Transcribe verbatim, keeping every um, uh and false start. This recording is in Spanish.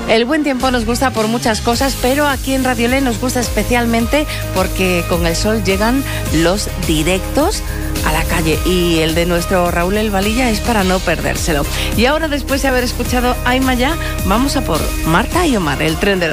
El buen tiempo nos gusta por muchas cosas, pero aquí en Radio Le nos gusta especialmente porque con el sol llegan los directos a la calle y el de nuestro Raúl El Valilla es para no perdérselo. Y ahora, después de haber escuchado Ay Maya, vamos a por Marta y Omar, el tren de los